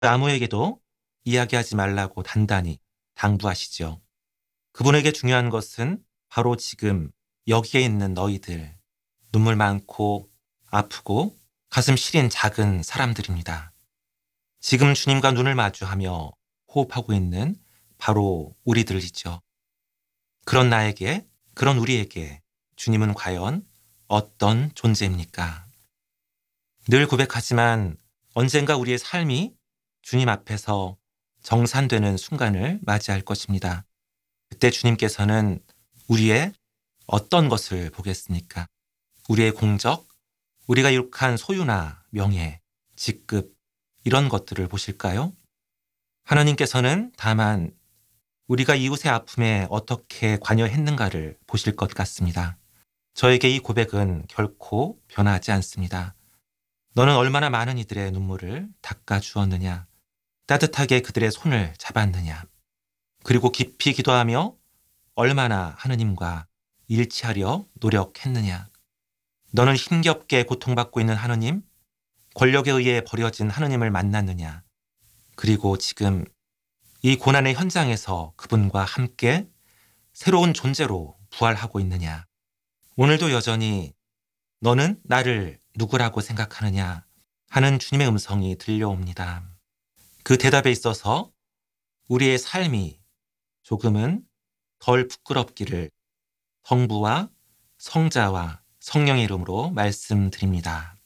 아무에게도 이야기하지 말라고 단단히 당부하시죠. 그분에게 중요한 것은 바로 지금 여기에 있는 너희들, 눈물 많고 아프고 가슴 시린 작은 사람들입니다. 지금 주님과 눈을 마주하며 호흡하고 있는 바로 우리들이죠. 그런 나에게, 그런 우리에게 주님은 과연 어떤 존재입니까? 늘 고백하지만 언젠가 우리의 삶이 주님 앞에서 정산되는 순간을 맞이할 것입니다. 그때 주님께서는 우리의 어떤 것을 보겠습니까? 우리의 공적, 우리가 이룩한 소유나 명예, 직급, 이런 것들을 보실까요? 하나님께서는 다만 우리가 이웃의 아픔에 어떻게 관여했는가를 보실 것 같습니다. 저에게 이 고백은 결코 변하지 않습니다. 너는 얼마나 많은 이들의 눈물을 닦아 주었느냐? 따뜻하게 그들의 손을 잡았느냐? 그리고 깊이 기도하며 얼마나 하느님과 일치하려 노력했느냐? 너는 힘겹게 고통받고 있는 하느님, 권력에 의해 버려진 하느님을 만났느냐? 그리고 지금 이 고난의 현장에서 그분과 함께 새로운 존재로 부활하고 있느냐? 오늘도 여전히 너는 나를 누구라고 생각하느냐? 하는 주님의 음성이 들려옵니다. 그 대답에 있어서 우리의 삶이 조금은 덜 부끄럽기를 성부와 성자와 성령의 이름으로 말씀드립니다.